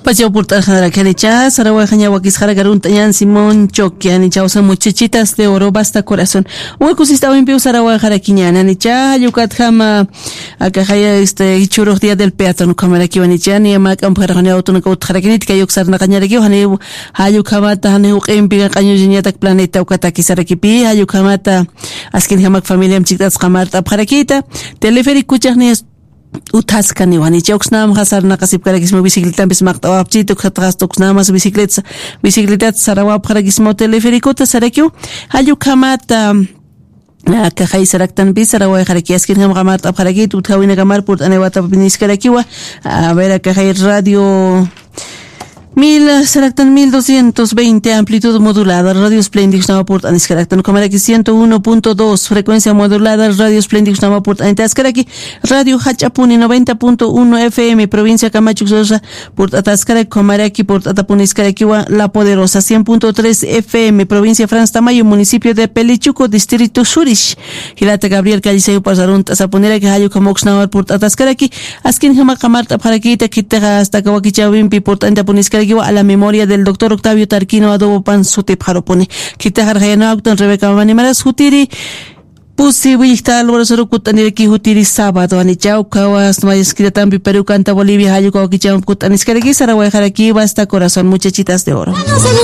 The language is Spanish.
Pacho Purta Jaraquericha, Sarawa Jañahuaquis Jaragarun Tañan Simón Choquian y Chausa Muchachitas de Oro Basta Corazón. Huecos estaba en Piu Sarawa Jaraquiñana, Nicha, Yucat Jama, Acajaya Ichuro Día del Peatón, Camaraki Vanichani, Amac Amparane Autonaco Jaraquinitka, Yuxar Nacañaraki, Haneu, Hayukamata, Haneu Empiga Cañuñatak Planeta, Ukataki Sarakipi, Hayukamata, Askin Hamak Familia Chitas Kamarta Parakita, Telefericuchas Utascani wani chauxnam hasar nakasip karakismo bicicleta bismakta wapchito khatras toxnamas bicicleta sarawap karakismo teleferico tasarakiu hayukamata Kajay saraktan bisarawa jarakiaskin ham gamart apharakit uthawina gamar purt anewata biniskarakiwa a ver Kajay radio 1220 amplitud modulada, Radio Splendid Namapurt Aniskaractan, Comaraki 101.2, frecuencia modulada, Radio Splendid Namapurt Antaskaraki, Radio Hachapuni 90.1 FM, provincia Camacho Sosa, Port Ataskaraki, Comaraki, Port Atapuniskarakiwa, La Poderosa 100.3 FM, provincia Franz Tamayo, municipio de Pelichuco, distrito Surish, Hilata Gabriel Caliseyo Pasarun, Tasaponera, que Hayo Camox Namar Port Ataskaraki, Askin Hamakamart Aparakita, Kitega hasta Kawakichawimpi, Port Antapuniskarakiwa, a la memoria del doctor Octavio Tarquino Adobo Pan Sutip Jaropone. Kita Jarjayana Octon Rebeca Manimaras Hutiri. Posibilidad Álvaro Sorokutani Hutiri sábado, Anichau, Kawas, Mayesquita Tampi, Perú, Canta, Bolivia, Hayuko, Kicham, Kutaniskari, Saraway, Jaraki, Basta Corazón, Muchachitas de Oro.